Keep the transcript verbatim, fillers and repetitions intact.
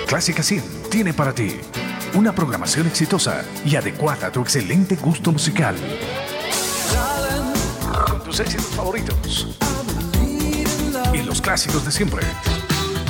Clásica cien tiene para ti una programación exitosa y adecuada a tu excelente gusto musical. Con tus éxitos favoritos y los clásicos de siempre.